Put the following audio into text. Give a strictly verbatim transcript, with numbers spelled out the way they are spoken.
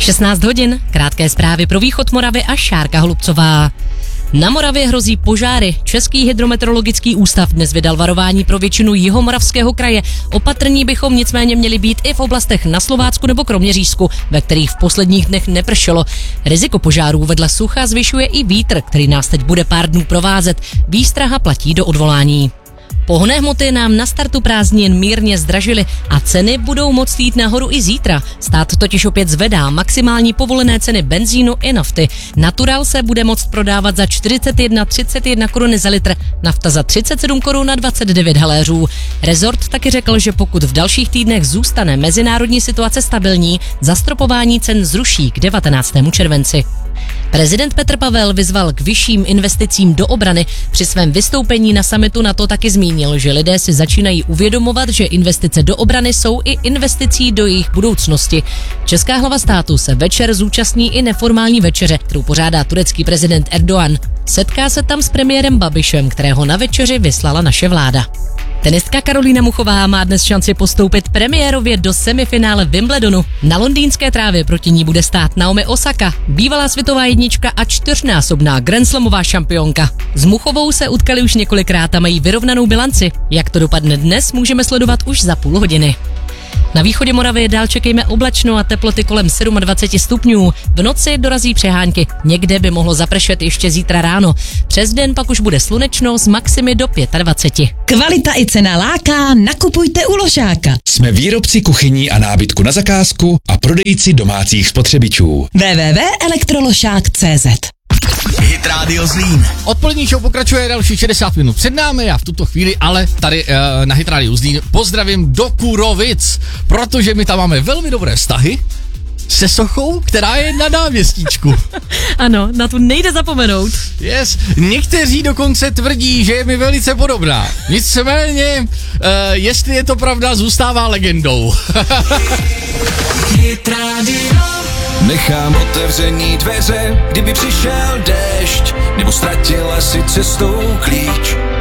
šestnáct hodin, krátké zprávy pro východ Moravy a Šárka Holubcová. Na Moravě hrozí požáry. Český hydrometeorologický ústav dnes vydal varování pro většinu Jihomoravského kraje. Opatrní bychom nicméně měli být i v oblastech na Slovácku nebo Kroměřížsku, ve kterých v posledních dnech nepršelo. Riziko požárů vedle sucha zvyšuje i vítr, který nás teď bude pár dnů provázet. Výstraha platí do odvolání. Pohonné hmoty nám na startu prázdnin mírně zdražily a ceny budou moct jít nahoru i zítra. Stát totiž opět zvedá maximální povolené ceny benzínu i nafty. Natural se bude moct prodávat za čtyřicet jedna třicet jedna koruny za litr, nafta za třicet sedm korun a dvacet devět haléřů. Rezort taky řekl, že pokud v dalších týdnech zůstane mezinárodní situace stabilní, zastropování cen zruší k devatenáctému červenci. Prezident Petr Pavel vyzval k vyšším investicím do obrany. Při svém vystoupení na summitu NATO taky zmínil, že lidé si začínají uvědomovat, že investice do obrany jsou i investicí do jejich budoucnosti. Česká hlava státu se večer zúčastní i neformální večeře, kterou pořádá turecký prezident Erdogan. Setká se tam s premiérem Babišem, kterého na večeři vyslala naše vláda. Tenistka Karolína Muchová má dnes šanci postoupit premiérově do semifinále Wimbledonu. Na londýnské trávě proti ní bude stát Naomi Osaka, bývalá světová jednička a čtyřnásobná grandslamová šampionka. S Muchovou se utkali už několikrát a mají vyrovnanou bilanci. Jak to dopadne dnes, můžeme sledovat už za půl hodiny. Na východě Moravy dál čekejme oblačno a teploty kolem dvacet sedm stupňů. V noci dorazí přehánky. Někde by mohlo zapršet ještě zítra ráno. Přes den pak už bude slunečno s maximy do dvacet pět. Kvalita i cena láká, nakupujte u Ložáka. Jsme výrobci kuchyní a nábytku na zakázku a prodejci domácích spotřebičů. w w w tečka elektroložák tečka cé zet. Hit Radio Zlín. Odpolední show pokračuje další šedesát minut před námi a v tuto chvíli ale tady uh, na Hit Radio Zlín pozdravím do Kurovic, protože my tam máme velmi dobré vztahy se sochou, která je na náměstíčku. Ano, na tu nejde zapomenout. Yes, někteří dokonce tvrdí, že je mi velice podobná. Nicméně, uh, jestli je to pravda, zůstává legendou. Hit Radio. Nechám otevřený dveře, kdyby přišel déšť, nebo ztratila si cestou klíč.